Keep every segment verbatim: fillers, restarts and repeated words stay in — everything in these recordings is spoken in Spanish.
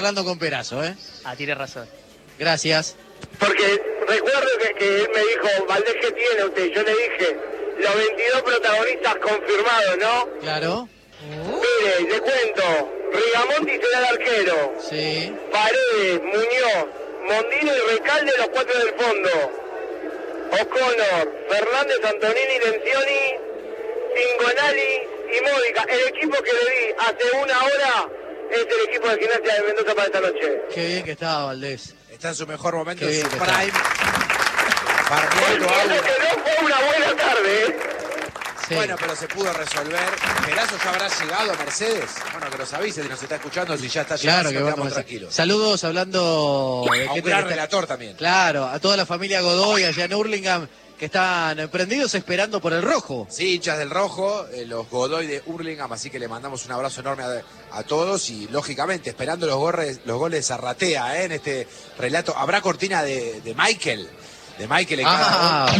hablando con Perazo, ¿eh? Ah, tiene razón. Gracias. Porque recuerdo que, que él me dijo, Valdés, ¿qué tiene usted? Yo le dije, los veintidós protagonistas confirmados, ¿no? Claro. Mire, le cuento, Rigamonti será el arquero. Sí. Paredes, Muñoz, Mondino y Recalde, los cuatro del fondo. O'Connor, Fernández, Antonini, Lencioni, Cingonali y Módica. El equipo que le di hace una hora es el equipo de Gimnasia de Mendoza para esta noche. Qué bien que estaba Valdés. Está en su mejor momento, Qué en su bien que prime. Barriendo Entiendo agua. que no fue una buena tarde, ¿eh? Sí. Bueno, pero se pudo resolver. Perazo ya habrá llegado a Mercedes. Bueno, que nos avise si nos está escuchando, si ya está llegando, Claro si que nos vamos quedamos a tranquilos. Saludos hablando de A un gente gran que está- relator también. Claro, a toda la familia Godoy allá en Hurlingham que están prendidos esperando por el rojo. Sí, hinchas del rojo, eh, los Godoy de Hurlingham, así que le mandamos un abrazo enorme a, a todos y lógicamente esperando los, gorres, los goles de Zarratea eh, en este relato. Habrá cortina de, de Michael, de Michael en cada Ah,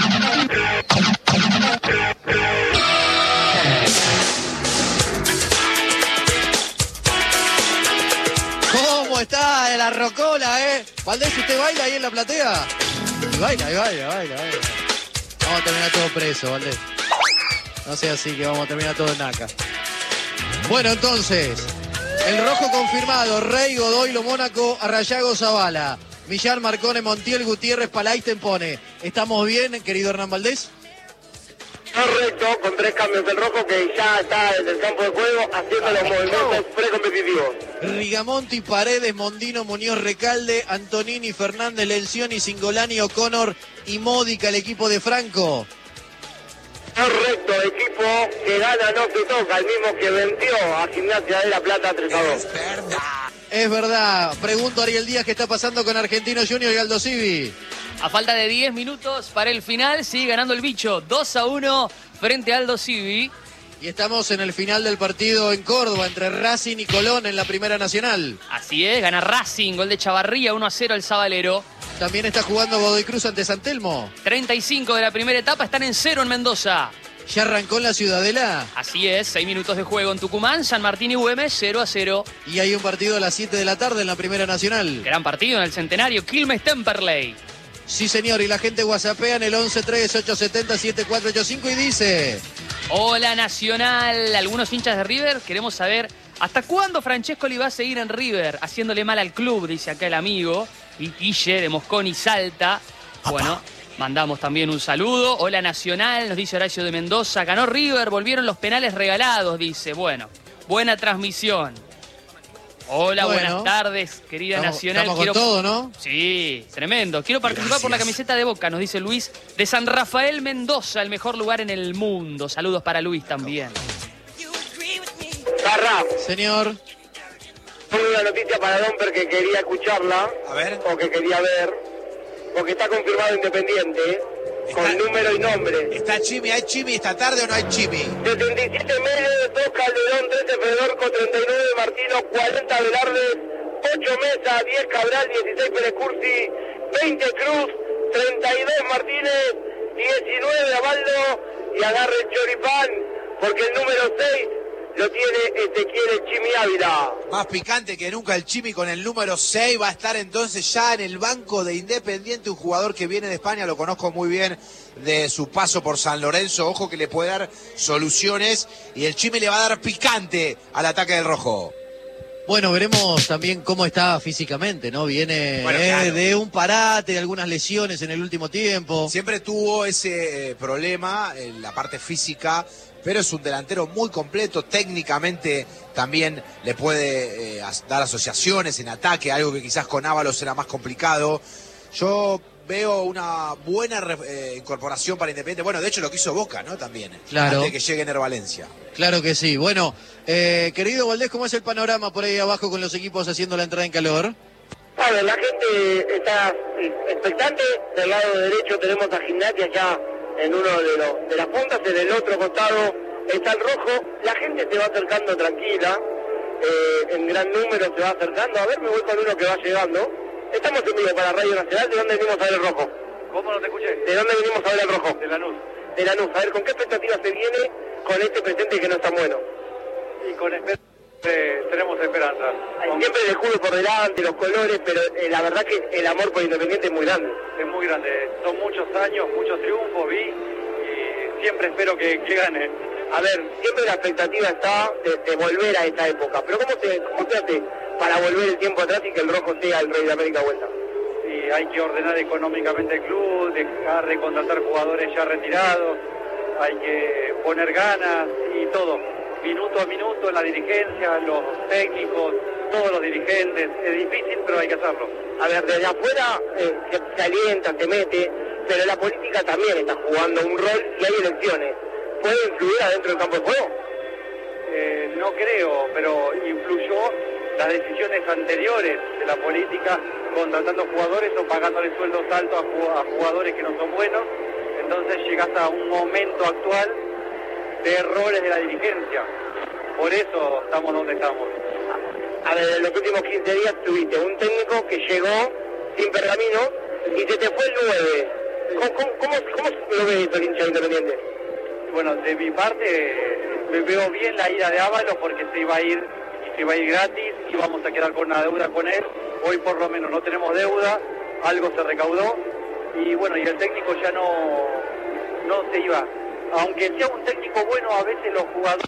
¿cómo está la rocola, eh? Valdés, ¿usted baila ahí en la platea? Y baila, y baila, baila, baila. Vamos a terminar todo preso, Valdés. No sea así que vamos a terminar todo en naca. Bueno, entonces, el rojo confirmado, Rey, Godoy, Lo Mónaco, Arrayago, Zavala, Millar, Marcone, Montiel, Gutiérrez, Palay, Tempone. ¿Estamos bien, querido Hernán Valdés? Correcto, con tres cambios del rojo que ya está en el campo de juego haciendo los movimientos precompetitivos. Rigamonti, Paredes, Mondino, Muñoz, Recalde, Antonini, Fernández, Lencioni, Cingolani, O'Connor y Módica, el equipo de Franco. Correcto, equipo que gana no se toca, el mismo que venció a Gimnasia de La Plata tres a dos. Es verdad. Pregunto a Ariel Díaz qué está pasando con Argentino Junior y Aldo Civi. A falta de diez minutos para el final, sigue ganando el bicho dos a uno frente a Aldo Civi. Y estamos en el final del partido en Córdoba entre Racing y Colón en la Primera Nacional. Así es, gana Racing, gol de Chavarría, uno a cero el Sabalero. También está jugando Godoy Cruz ante San Telmo. treinta y cinco de la primera etapa, están en cero en Mendoza. Ya arrancó en la Ciudadela. Así es, seis minutos de juego en Tucumán, San Martín y Güemes, cero a cero. Y hay un partido a las siete de la tarde en la Primera Nacional. Gran partido en el Centenario, Quilmes Temperley. Sí, señor, y la gente whatsappea en el once tres ocho siete cero siete cuatro ocho cinco y dice... Hola Nacional, algunos hinchas de River, queremos saber hasta cuándo Francescoli va a seguir en River, haciéndole mal al club, dice acá el amigo. Y Guille de Mosconi Salta. Bueno, mandamos también un saludo. Hola Nacional, nos dice Horacio de Mendoza. Ganó River, volvieron los penales regalados, dice. Bueno, buena transmisión. Hola, Bueno, buenas tardes, querida Estamos, Nacional. estamos Quiero... con todo, ¿no? Sí, tremendo. Quiero participar Gracias. por la camiseta de Boca, nos dice Luis, de San Rafael Mendoza, el mejor lugar en el mundo. Saludos para Luis también. Garra, Señor. tengo una noticia para Domper que quería escucharla, A ver. o que quería ver, porque está confirmado Independiente, ¿eh? Con Está- número y nombre. ¿Está Chimi? ¿Hay Chimi esta tarde o no hay Chimi? setenta y siete Medio, dos Calderón, trece Fedorco, treinta y nueve Martino, cuarenta Velarde, ocho Mesa, diez Cabral, dieciséis Pérez Cursi, veinte Cruz, treinta y dos Martínez, diecinueve Abaldo y agarre el choripán, porque el número seis lo tiene Ezequiel el Chimi Ávila. Más picante que nunca el Chimi con el número seis. Va a estar entonces ya en el banco de Independiente, un jugador que viene de España, lo conozco muy bien de su paso por San Lorenzo. Ojo que le puede dar soluciones y el Chimi le va a dar picante al ataque del rojo. Bueno, veremos también cómo está físicamente, ¿no? Viene Bueno, eh, claro. de un parate, de algunas lesiones en el último tiempo. Siempre tuvo ese eh, problema en la parte física, pero es un delantero muy completo, técnicamente también le puede eh, as- dar asociaciones en ataque, algo que quizás con Ábalos era más complicado. Yo veo una buena re- eh, incorporación para Independiente. Bueno, de hecho lo que hizo Boca, ¿no? También. Claro. Antes de que llegue Ener Valencia. Claro que sí. Bueno, eh, querido Valdés, ¿cómo es el panorama por ahí abajo con los equipos haciendo la entrada en calor? A ver, la gente está expectante. Del lado derecho tenemos a Gimnasia ya en uno de, los, de las puntas. En el otro costado está el rojo. La gente se va acercando tranquila. Eh, en gran número se va acercando. A ver, me voy con uno que va llegando. Estamos en vivo para Radio Nacional. ¿De dónde venimos a ver el rojo? ¿Cómo no te escuché? ¿De dónde venimos a ver el rojo? De Lanús. De Lanús. A ver, ¿con qué expectativa se viene con este presente que no es tan bueno? Y con esper- Eh, tenemos esperanza. Siempre el escudo por delante, los colores, pero eh, la verdad que el amor por Independiente es muy grande. Es muy grande. Son muchos años, muchos triunfos, vi, y siempre espero que, que gane. A ver, siempre la expectativa está de, de volver a esta época, pero ¿cómo se, cómo se hace para volver el tiempo atrás y que el rojo sea el rey de América vuelta? Y hay que ordenar económicamente el club, dejar de contratar jugadores ya retirados, hay que poner ganas y todo. Minuto a minuto en la dirigencia, los técnicos, todos los dirigentes. Es difícil, pero hay que hacerlo. A ver, desde afuera eh, se, se alienta, se mete, pero la política también está jugando un rol y hay elecciones. ¿Puede influir adentro del campo de juego? Eh, no creo, pero influyó las decisiones anteriores de la política, contratando jugadores o pagándole sueldos altos a jugadores que no son buenos. Entonces llegas a un momento actual de errores de la dirigencia. Por eso estamos donde estamos. A ver, en los últimos quince días tuviste un técnico que llegó sin pergamino y se te fue el nueve. ¿Cómo, cómo, cómo, cómo lo ves el hincha Independiente? Bueno, de mi parte me veo bien la ida de Ábalos porque se iba a ir y se iba a ir gratis y vamos a quedar con una deuda con él. Hoy por lo menos no tenemos deuda, algo se recaudó y bueno, y el técnico ya no, no se iba. Aunque sea un técnico bueno, a veces los jugadores...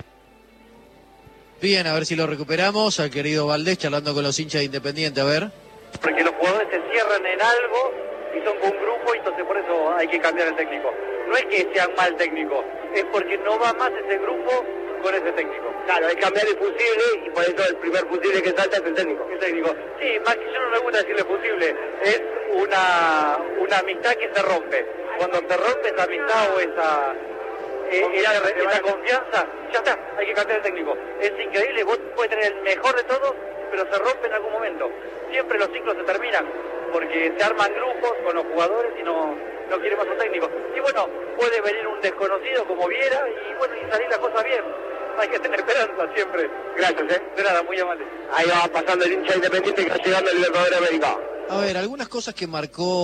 Bien, a ver si lo recuperamos, al querido Valdés charlando con los hinchas de Independiente, a ver. Porque los jugadores se cierran en algo y son con un grupo y entonces por eso hay que cambiar el técnico. No es que sea un mal técnico, es porque no va más ese grupo con ese técnico. Claro, hay que cambiar el fusible y por eso el primer fusible que salta es el técnico. El técnico. Sí, más que yo no me gusta decirle fusible, es una, una amistad que se rompe. Cuando se rompe esa amistad o esa... Eh, esa, esa confianza, ya está, hay que cambiar el técnico. Es increíble, vos puedes tener el mejor de todos, pero se rompe en algún momento. Siempre los ciclos se terminan, porque se arman grupos con los jugadores y no, no quiere más un técnico. Y bueno, puede venir un desconocido como Viera y bueno, y salir la cosa bien. Hay que tener esperanza siempre. Gracias, eh. De nada, muy amable. Ahí va pasando el hincha Independiente que está llegando el Libertadores de América. A ver, algunas cosas que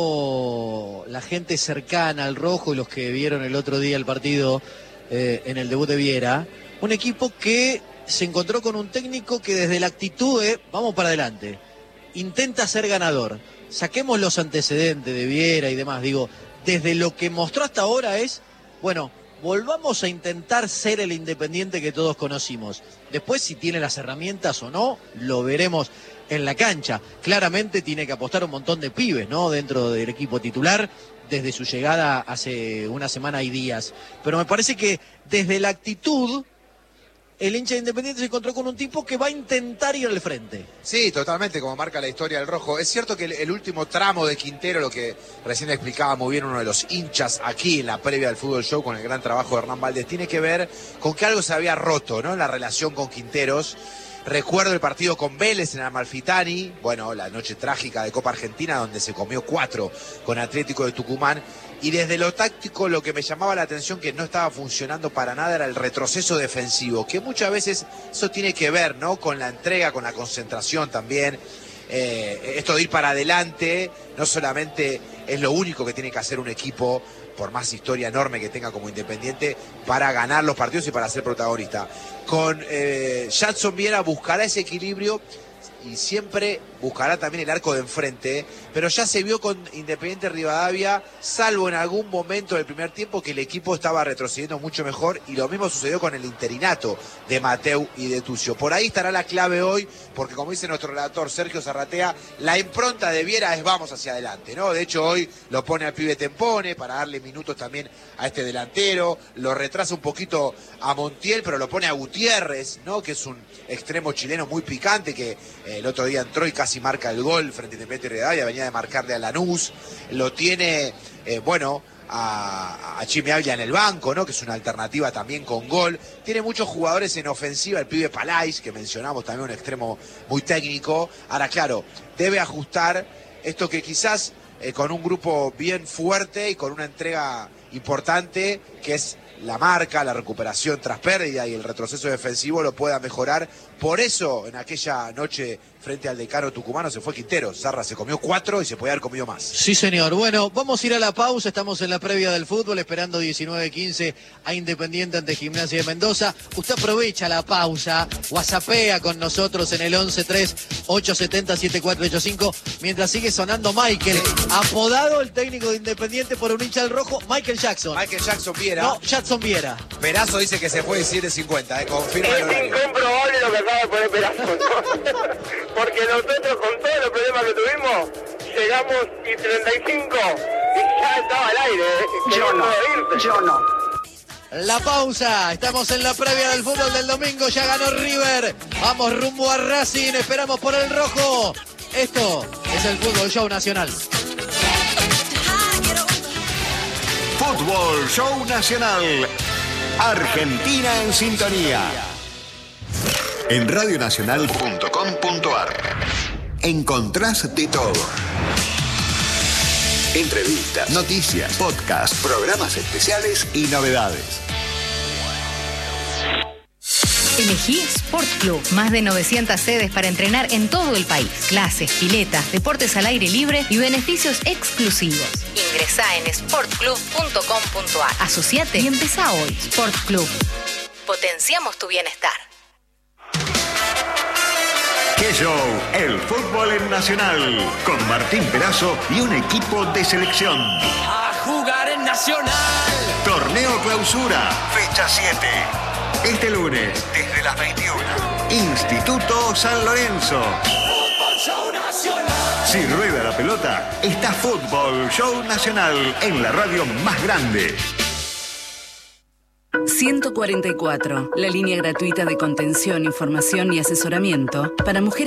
marcó la gente cercana al rojo y los que vieron el otro día el partido eh, en el debut de Viera. Un equipo que se encontró con un técnico que desde la actitud de vamos para adelante, intenta ser ganador. Saquemos los antecedentes de Viera y demás. Digo, desde lo que mostró hasta ahora es, bueno, volvamos a intentar ser el Independiente que todos conocimos. Después, si tiene las herramientas o no, lo veremos en la cancha. Claramente tiene que apostar un montón de pibes, ¿no? Dentro del equipo titular, desde su llegada hace una semana y días. Pero me parece que desde la actitud, el hincha de Independiente se encontró con un tipo que va a intentar ir al frente. Sí, totalmente, como marca la historia del rojo. Es cierto que el, el último tramo de Quintero, lo que recién explicaba muy bien uno de los hinchas aquí en la previa del Fútbol Show con el gran trabajo de Hernán Valdés, tiene que ver con que algo se había roto, ¿no? En la relación con Quinteros. Recuerdo el partido con Vélez en Amalfitani, bueno, la noche trágica de Copa Argentina donde se comió cuatro con Atlético de Tucumán. Y desde lo táctico lo que me llamaba la atención que no estaba funcionando para nada era el retroceso defensivo, que muchas veces eso tiene que ver, ¿no? Con la entrega, con la concentración también. Eh, esto de ir para adelante no solamente es lo único que tiene que hacer un equipo, por más historia enorme que tenga como Independiente, para ganar los partidos y para ser protagonista. Con eh, Jadson Viera buscará ese equilibrio y siempre buscará también el arco de enfrente, pero ya se vio con Independiente Rivadavia, salvo en algún momento del primer tiempo, que el equipo estaba retrocediendo mucho mejor, y lo mismo sucedió con el interinato de Mateu y de Tucio. Por ahí estará la clave hoy, porque como dice nuestro relator Sergio Zarratea, la impronta de Viera es vamos hacia adelante, ¿no? De hecho hoy lo pone al pibe Tempone para darle minutos también a este delantero, lo retrasa un poquito a Montiel, pero lo pone a Gutiérrez, ¿no? Que es un extremo chileno muy picante, que eh, el otro día entró y casi marca el gol frente a Independiente Rivadavia, venía de marcarle a Lanús, lo tiene, eh, bueno, a, a Chimi Ávila en el banco, ¿no? Que es una alternativa también con gol. Tiene muchos jugadores en ofensiva, el pibe Palais, que mencionamos también, un extremo muy técnico. Ahora, claro, debe ajustar esto que quizás eh, con un grupo bien fuerte y con una entrega importante, que es la marca, la recuperación tras pérdida y el retroceso defensivo, lo pueda mejorar Por eso, en aquella noche frente al decano tucumano se fue Quintero. Zarra se comió cuatro y se podía haber comido más. Sí, señor. Bueno, vamos a ir a la pausa. Estamos en la previa del fútbol, esperando diecinueve quince a Independiente ante Gimnasia de Mendoza. Usted aprovecha la pausa, whatsappea con nosotros en el once tres ocho siete cero siete cuatro ocho cinco, mientras sigue sonando Michael, apodado el técnico de Independiente por un hincha del rojo, Michael Jackson. Michael Jackson Viera. No, Jackson Viera. Perazo dice que se fue diecisiete cincuenta, eh, confirma el Es horario. incomprobable lo que acaba de poner Perazo, ¿no? Porque nosotros con todos los problemas que tuvimos, llegamos y treinta y cinco y ya estaba al aire, ¿eh? Yo no, irse. yo no. La pausa, estamos en la previa del fútbol del domingo, ya ganó River, vamos rumbo a Racing, esperamos por el rojo. Esto es el Fútbol Show Nacional. Fútbol Show Nacional. Argentina en sintonía. En radionacional punto com punto ar encontrás de todo. Entrevistas, noticias, podcasts, programas especiales y novedades. Elegí Sport Club. Más de novecientas sedes para entrenar en todo el país. Clases, piletas, deportes al aire libre y beneficios exclusivos. Ingresá en sport club punto com punto ar. Asociate y empezá hoy. Sport Club. Potenciamos tu bienestar. ¡Qué show! El fútbol en Nacional. Con Martín Perazo y un equipo de selección. A jugar en Nacional. Torneo Clausura. Fecha siete. Este lunes, desde las veintiuna. Instituto San Lorenzo. Fútbol Show Nacional. Si rueda la pelota, está Fútbol Show Nacional en la radio más grande. ciento cuarenta y cuatro, la línea gratuita de contención, información y asesoramiento para mujeres